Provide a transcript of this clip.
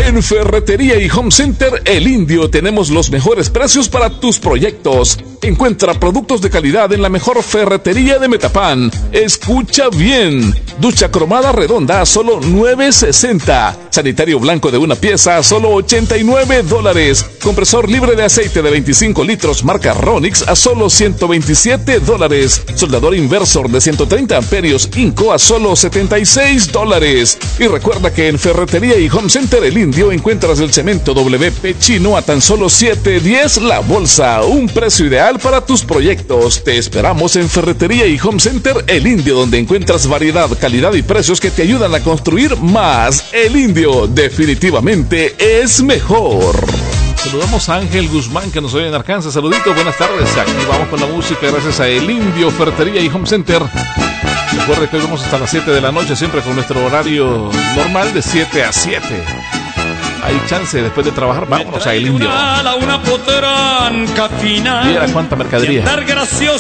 En Ferretería y Home Center El Indio tenemos los mejores precios para tus proyectos. Encuentra productos de calidad en la mejor ferretería de Metapán. Escucha bien. Ducha cromada redonda a solo $9.60. Sanitario blanco de una pieza a solo $89. Compresor libre de aceite de 25 litros marca Ronix a solo $127. Soldador inversor de 130 amperios Inco a solo $76. Y recuerda que en Ferretería y Home Center El Indio encuentras el cemento WP chino a tan solo $7.10 la bolsa. Un precio ideal para tus proyectos. Te esperamos en Ferretería y Home Center El Indio, donde encuentras variedad, calidad y precios que te ayudan a construir más. El Indio definitivamente es mejor. Saludamos a Ángel Guzmán, que nos oye en Arkansas. Saluditos, buenas tardes. Aquí vamos con la música gracias a El Indio, Ferretería y Home Center. Recuerde que hoy vamos hasta las 7 de la noche, siempre con nuestro horario normal de 7 a 7. Hay chance después de trabajar, vámonos a El Indio. Una potranca final. Mira cuánta mercadería.